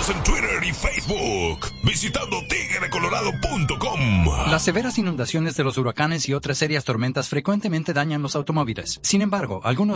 Síguenos en Twitter y Facebook visitando tigrecolorado.com. Las severas inundaciones de los huracanes y otras serias tormentas frecuentemente dañan los automóviles. Sin embargo, algunos